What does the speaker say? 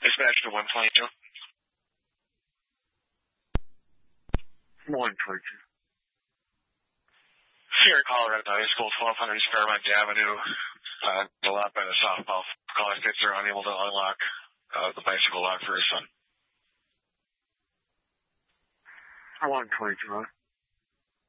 Dispatch to 122. 122. Sierra Colorado High School, 1200 East Fairmont Avenue. The lot by the softball college kids are unable to unlock the bicycle lock for his son. 122, huh?